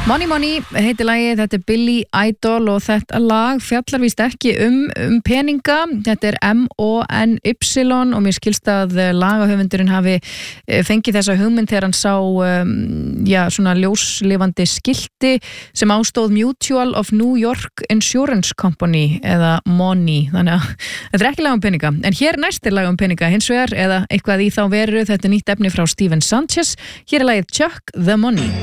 Money Money heitir lagið, þetta Billy Idol og þetta lag fjallar víst ekki peninga, þetta M-O-N-Y og mér skilst að lagahöfundurinn hafi fengið þessa hugmynd þegar hann sá svona ljóslifandi skilti sem ástóð Mutual of New York Insurance Company eða Money, þannig að þetta ekki lag peninga, en hér næst lag peninga hins vegar eða eitthvað í þá veru, þetta nýtt efni frá Steven Sanchez, hér lagið Chuck the Money.